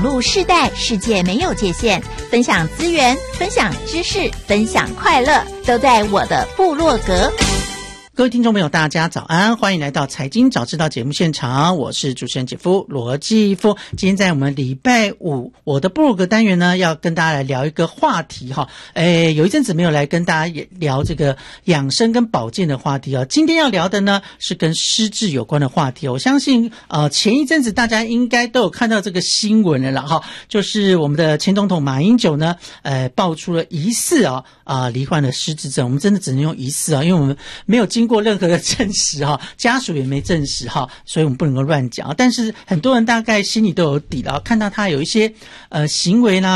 络世代，世界没有界限，分享资源，分享知识，分享快乐，都在我的部落格。 各位听众朋友大家早安，欢迎来到财经早知道节目现场，我是主持人姐夫罗继夫。今天在我们礼拜五我的部落格单元呢，要跟大家来聊一个话题哈。有一阵子没有来跟大家聊这个养生跟保健的话题啊。今天要聊的呢是跟失智有关的话题。我相信前一阵子大家应该都有看到这个新闻了啦哈，就是我们的前总统马英九呢爆出了疑似罹患了失智症。我们真的只能用疑似啊，因为我们没有经过任何的证实哈，家属也没证实哈，所以我们不能够乱讲。但是很多人大概心里都有底了，看到他有一些行为啦